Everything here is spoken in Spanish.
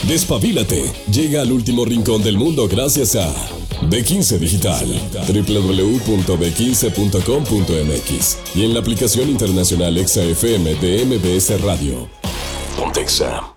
Despabilate. Llega al último rincón del mundo gracias a B15 Digital. www.b15.com.mx y en la aplicación internacional Exa FM de MBS Radio. Pontexa.